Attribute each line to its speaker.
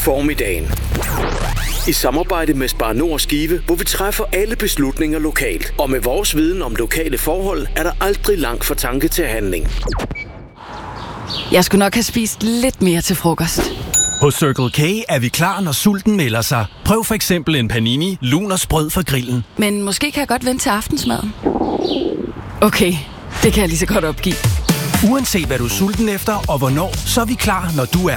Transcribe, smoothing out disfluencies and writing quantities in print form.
Speaker 1: formiddagen. I samarbejde med Spar Nord Skive, hvor vi træffer alle beslutninger lokalt. Og med vores viden om lokale forhold, er der aldrig langt fra tanke til handling.
Speaker 2: Jeg skulle nok have spist lidt mere til frokost.
Speaker 3: Hos Circle K er vi klar, når sulten melder sig. Prøv for eksempel en panini, lun og sprød fra grillen.
Speaker 2: Men måske kan jeg godt vente til aftensmaden. Okay, det kan jeg lige så godt opgive.
Speaker 3: Uanset hvad du er sulten efter og hvornår, så er vi klar, når du er.